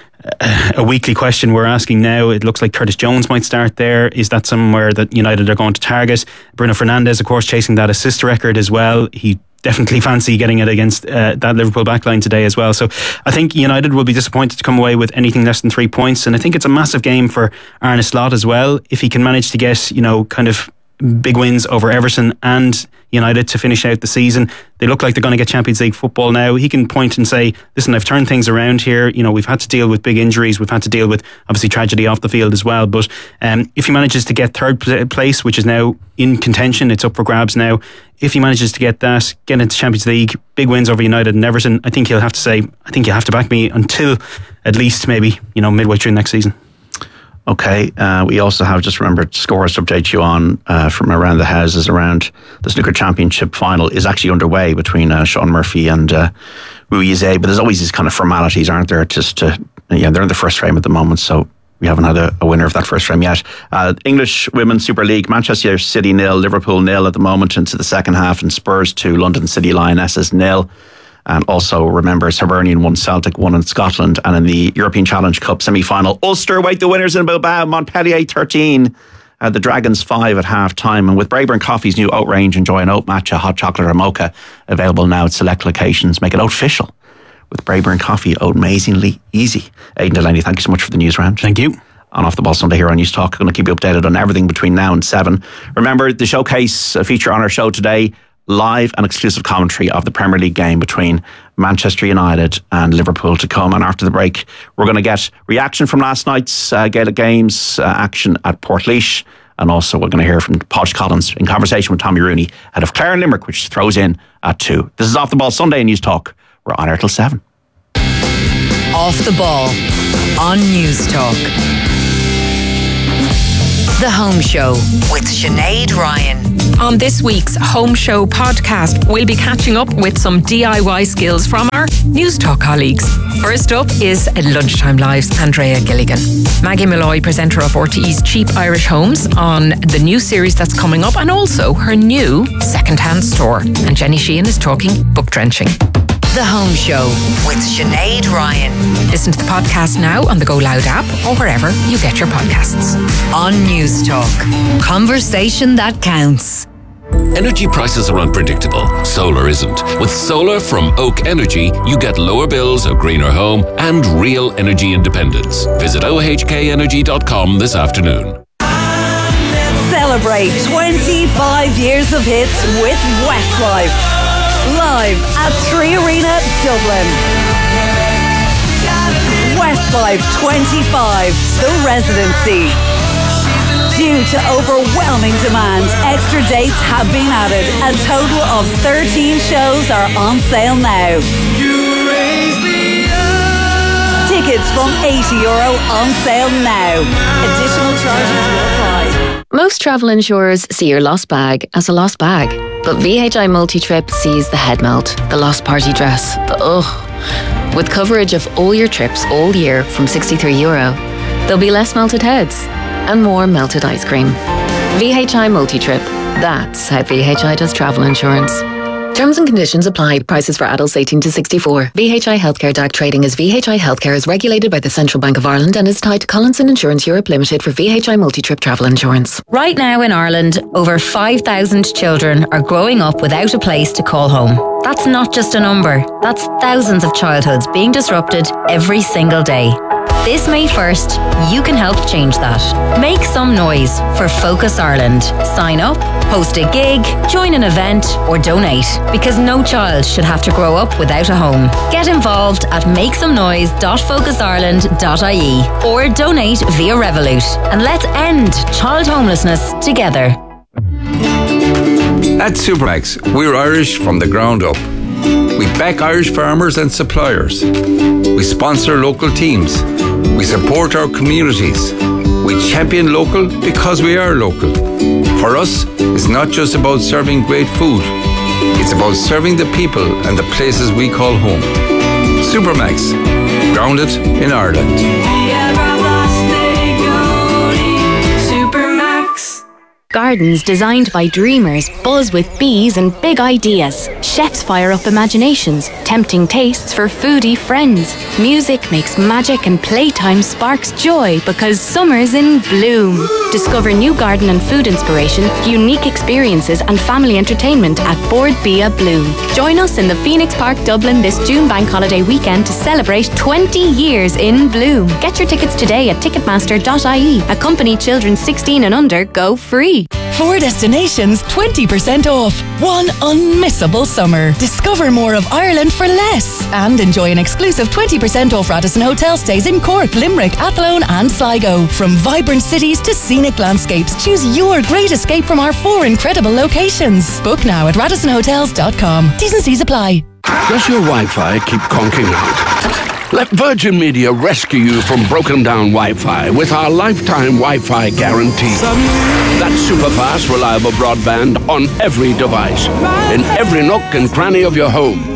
a weekly question we're asking now. It looks like Curtis Jones might start there. Is that somewhere that United are going to target? Bruno Fernandes, of course, chasing that assist record as well. He definitely fancy getting it against that Liverpool backline today as well. So I think United will be disappointed to come away with anything less than 3 points, and I think it's a massive game for Arne Slot as well. If he can manage to get, kind of big wins over Everton and United to finish out the season. They look like they're going to get Champions League football now. He can point and say, listen, I've turned things around here. We've had to deal with big injuries. We've had to deal with, obviously, tragedy off the field as well. But if he manages to get third place, which is now in contention, it's up for grabs now. If he manages to get that, get into Champions League, big wins over United and Everton, I think he'll have to say, I think you have to back me until at least maybe, midway through next season. Okay, we also have, just remembered, scores to update you on from around the houses around the Snooker Championship final is actually underway between Sean Murphy and Weizha, but there's always these kind of formalities, aren't there? They're in the first frame at the moment, so we haven't had a winner of that first frame yet. English Women's Super League, Manchester City 0, Liverpool 0 at the moment into the second half, and Spurs 2, London City Lionesses 0. And also remember, Hibernian won, Celtic won in Scotland. And in the European Challenge Cup semi-final, Ulster await the winners in Bilbao, Montpellier 13. The Dragons 5 at half-time. And with Braeburn Coffee's new oat range, enjoy an oat matcha, hot chocolate or mocha, available now at select locations. Make it oat official with Braeburn Coffee, oat amazingly easy. Aidan Delaney, thank you so much for the news round. Thank you. On Off the Ball Sunday here on News Talk. Going to keep you updated on everything between now and 7. Remember, the showcase feature on our show today, live and exclusive commentary of the Premier League game between Manchester United and Liverpool to come. And after the break, we're going to get reaction from last night's Gaelic Games action at Portlaoise. And also we're going to hear from Podge Collins in conversation with Tommy Rooney, head of Clare and Limerick, which throws in at 2. This is Off the Ball Sunday in News Talk. We're on air till 7. Off the Ball on News Talk. The Home Show with Sinead Ryan. On this week's Home Show podcast, we'll be catching up with some DIY skills from our News Talk colleagues. First up is Lunchtime Live's Andrea Gilligan. Maggie Malloy, presenter of RTE's Cheap Irish Homes, on the new series that's coming up, and also her new second-hand store. And Jenny Sheehan is talking book drenching. The Home Show with Sinead Ryan. Listen to the podcast now on the Go Loud app or wherever you get your podcasts. On News Talk, conversation that counts. Energy prices are unpredictable. Solar isn't. With solar from Oak Energy, you get lower bills, a greener home, and real energy independence. Visit ohkenergy.com this afternoon. Celebrate 25 years of hits with Westlife. Live at 3 Arena, Dublin. Westlife 25, The Residency. Due to overwhelming demand, extra dates have been added. A total of 13 shows are on sale now. Tickets from €80 on sale now. Additional charges will apply. Most travel insurers see your lost bag as a lost bag. But VHI Multi-Trip sees the head melt, the lost party dress, the ugh. With coverage of all your trips all year from €63, there'll be less melted heads and more melted ice cream. VHI Multi-Trip. That's how VHI does travel insurance. Terms and conditions apply. Prices for adults 18 to 64. VHI Healthcare DAC trading as VHI Healthcare is regulated by the Central Bank of Ireland and is tied to Collinson Insurance Europe Limited for VHI Multi-Trip travel insurance. Right now in Ireland, over 5,000 children are growing up without a place to call home. That's not just a number. That's thousands of childhoods being disrupted every single day. This May 1st, you can help change that. Make some noise for Focus Ireland. Sign up, host a gig, join an event, or donate, because no child should have to grow up without a home. Get involved at makesomenoise.focusIreland.ie or donate via Revolut, and let's end child homelessness together. At Supermax, we're Irish from the ground up. We back Irish farmers and suppliers. We sponsor local teams. We support our communities. We champion local because we are local. For us, it's not just about serving great food. It's about serving the people and the places we call home. Supermax, grounded in Ireland. Gardens designed by dreamers buzz with bees and big ideas. Chefs fire up imaginations, tempting tastes for foodie friends. Music makes magic and playtime sparks joy because summer's in bloom. Discover new garden and food inspiration, unique experiences and family entertainment at Board Bia Bloom. Join us in the Phoenix Park, Dublin this June bank holiday weekend to celebrate 20 years in bloom. Get your tickets today at ticketmaster.ie. Accompany children 16 and under go free. 4 destinations, 20% off. One unmissable summer. Discover more of Ireland for less. And enjoy an exclusive 20% off Radisson Hotel stays in Cork, Limerick, Athlone and Sligo. From vibrant cities to scenic landscapes, choose your great escape from our 4 incredible locations. Book now at radissonhotels.com. T's and C's apply. Does your Wi-Fi keep conking out? Let Virgin Media rescue you from broken down Wi-Fi with our lifetime Wi-Fi guarantee. That's super fast, reliable broadband on every device, in every nook and cranny of your home.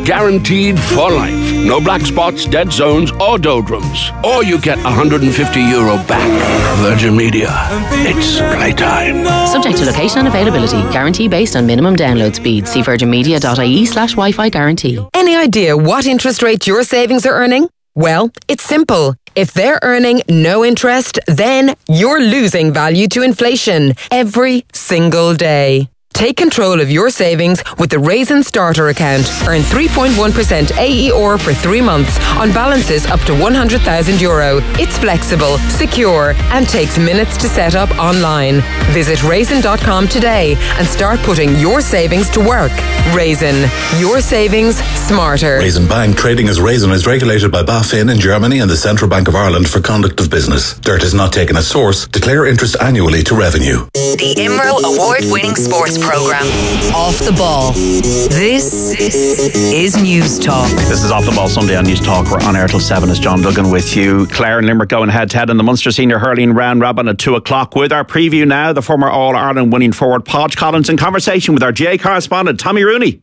Guaranteed for life. No black spots, dead zones, or doldrums. Or you get €150 back. Virgin Media. It's playtime. Subject to location and availability. Guarantee based on minimum download speed. See virginmedia.ie/Wi-Fi guarantee. Any idea what interest rate your savings are earning? Well, it's simple. If they're earning no interest, then you're losing value to inflation every single day. Take control of your savings with the Raisin Starter account. Earn 3.1% AER for 3 months on balances up to €100,000. It's flexible, secure, and takes minutes to set up online. Visit raisin.com today and start putting your savings to work. Raisin, your savings smarter. Raisin Bank, trading as Raisin, is regulated by BaFin in Germany and the Central Bank of Ireland for conduct of business. Dirt is not taken as source. Declare interest annually to revenue. The IMRO award-winning sports programme, Off the Ball. This is News Talk. This is Off the Ball Sunday on News Talk. We're on air till 7 as John Duggan with you. Clare and Limerick going head-to-head in the Munster Senior Hurling Round Robin at 2 o'clock. With our preview now, the former All-Ireland winning forward Podge Collins in conversation with our GA correspondent Tommy Rooney.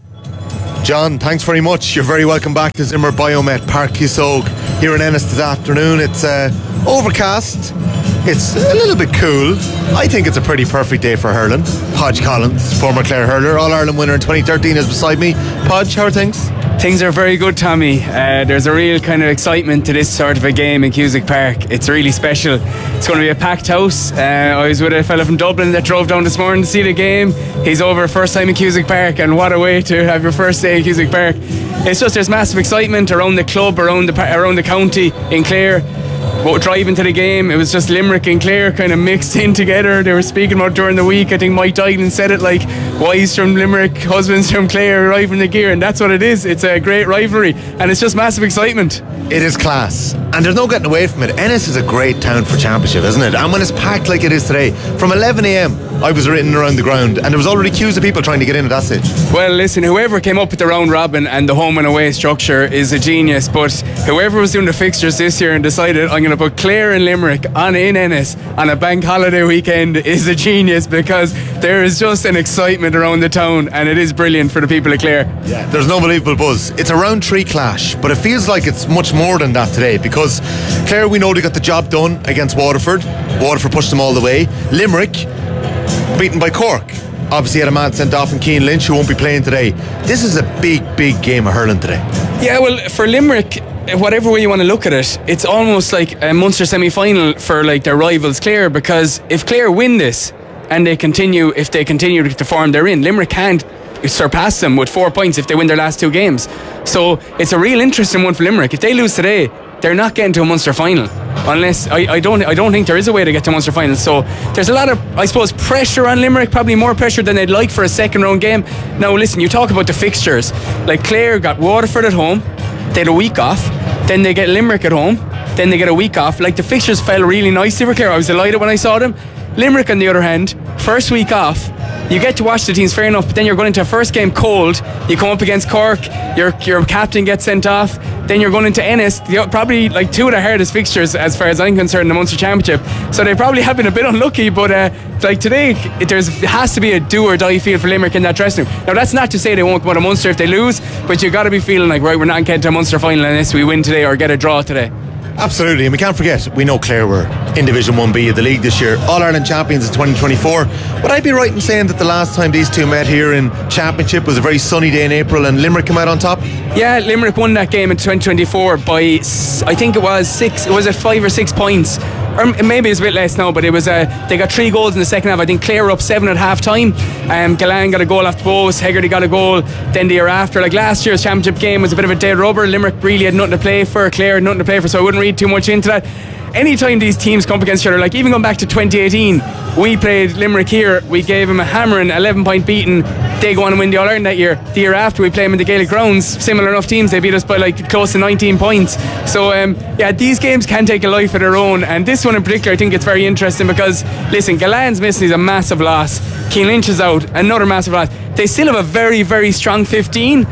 John, thanks very much. You're very welcome back to Zimmer Biomet Park Cusaug here in Ennis this afternoon. It's overcast. It's a little bit cool. I think it's a pretty perfect day for hurling. Podge Collins, former Clare hurler, All-Ireland winner in 2013, is beside me. Podge, how are things? Things are very good, Tommy. There's a real kind of excitement to this sort of a game in Cusack Park. It's really special. It's going to be a packed house. I was with a fella from Dublin that drove down this morning to see the game. He's over first time in Cusack Park, and what a way to have your first day in Cusack Park. It's just there's massive excitement around the club, around the county in Clare. Driving to the game, it was just Limerick and Clare kind of mixed in together. They were speaking about during the week. I think Mike Dylan said it like, wives from Limerick, husbands from Clare arriving the gear, and that's what it is. It's a great rivalry, and it's just massive excitement. It is class, and there's no getting away from it. Ennis is a great town for championship, isn't it? And when it's packed like it is today, from 11 a.m, I was written around the ground, and there was already queues of people trying to get in at that stage. Well, listen, whoever came up with the round robin and the home and away structure is a genius, but whoever was doing the fixtures this year and decided I'm going to put Clare and Limerick on in Ennis on a bank holiday weekend is a genius, because there is just an excitement around the town, and it is brilliant for the people of Clare. Yeah, there's an unbelievable buzz. It's a round 3 clash, but it feels like it's much more than that today, because Clare, we know they got the job done against Waterford. Waterford pushed them all the way. Limerick beaten by Cork. Obviously had a man sent off in Cian Lynch who won't be playing today. This is a big game of hurling today. Yeah, well, for Limerick, whatever way you want to look at it, it's almost like a Munster semi-final for like their rivals Clare, because if Clare win this and if they continue to form they're in, Limerick can't surpass them with 4 points if they win their last 2 games. So it's a real interesting one for Limerick. If they lose today, they're not getting to a Munster final, unless I don't think there is a way to get to a Munster final. So there's a lot of, I suppose, pressure on Limerick, probably more pressure than they'd like for a second round game. Now listen, you talk about the fixtures, like Clare got Waterford at home, they had a week off, then they get Limerick at home, then they get a week off. Like the fixtures fell really nicely for Clare. I was delighted when I saw them. Limerick on the other hand, first week off, you get to watch the teams fair enough, but then you're going into a first game cold. You come up against Cork, your captain gets sent off, then you're going into Ennis, probably like 2 of the hardest fixtures as far as I'm concerned in the Munster Championship. So they probably have been a bit unlucky, but like today it has to be a do or die feel for Limerick in that dressing room. Now that's not to say they won't win a Munster if they lose, but you've got to be feeling like, right, we're not getting to a Munster final unless we win today or get a draw today. Absolutely, and we can't forget, we know Clare were in Division 1B of the league this year, All-Ireland champions in 2024. Would I be right in saying that the last time these two met here in Championship was a very sunny day in April and Limerick came out on top? Yeah, Limerick won that game in 2024 by, I think it was 5 or 6 points, or maybe it's a bit less now, but it was they got 3 goals in the second half. I think Clare were up 7 at half time. Galan got a goal off the post, Hegarty got a goal. Then the year after, like last year's Championship game was a bit of a dead rubber. Limerick really had nothing to play for, Clare had nothing to play for, so I wouldn't read too much into that. Anytime these teams come up against each other, like even going back to 2018, we played Limerick here, we gave them a hammering 11-point beating. They go on and win the All-Ireland that year. The year after, we play them in the Gaelic grounds, similar enough teams, they beat us by like close to 19 points. So yeah, these games can take a life of their own, and this one in particular I think it's very interesting because listen, Galan's missing is a massive loss, Cian Lynch is out, another massive loss. They still have a very, very strong 15.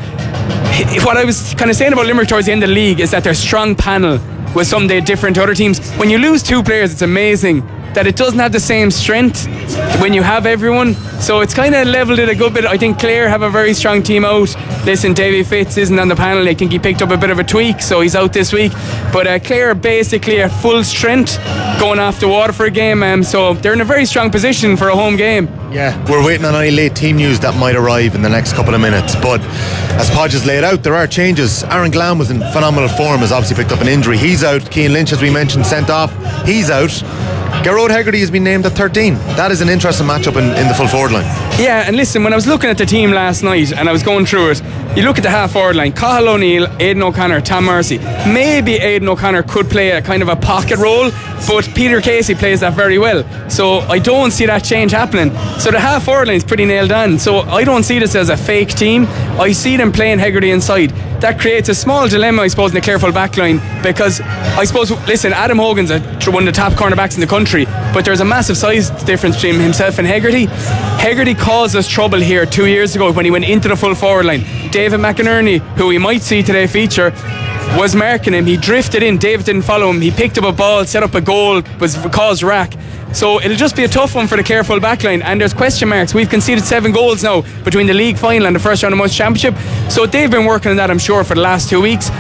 What I was kind of saying about Limerick towards the end of the league is that their strong panel was someday different to other teams. When you lose 2 players, it's amazing that it doesn't have the same strength when you have everyone. So it's kind of leveled it a good bit. I think Clare have a very strong team out. Listen, Davy Fitz isn't on the panel. I think he picked up a bit of a tweak, so he's out this week. But Clare are basically at full strength going off the Waterford game. So they're in a very strong position for a home game. Yeah, we're waiting on any late team news that might arrive in the next couple of minutes. But as Podge has laid out, there are changes. Aaron Glam was in phenomenal form, has obviously picked up an injury. He's out. Cian Lynch, as we mentioned, sent off. He's out. Gearóid Hegarty has been named at 13. That is an interesting matchup in the full forward line. Yeah, and listen, when I was looking at the team last night and I was going through it, you look at the half forward line: Cathal O'Neill, Aidan O'Connor, Tom Morrissey. Maybe Aidan O'Connor could play a kind of a pocket role, but Peter Casey plays that very well. So I don't see that change happening. So the half forward line is pretty nailed on. So I don't see this as a fake team. I see them playing Hegarty inside. That creates a small dilemma, I suppose, in the Clare full back line, because I suppose, listen, Adam Hogan's one of the top cornerbacks in the country, but there's a massive size difference between himself and Hegarty. Hegarty caused us trouble here 2 years ago when he went into the full forward line. David McInerney, who we might see today feature, was marking him. He drifted in. David didn't follow him. He picked up a ball, set up a goal, caused rack. So it'll just be a tough one for the Clare full back line, and there's question marks. We've conceded 7 goals now between the league final and the first round of Munster Championship, so they've been working on that, I'm sure, for the last 2 weeks.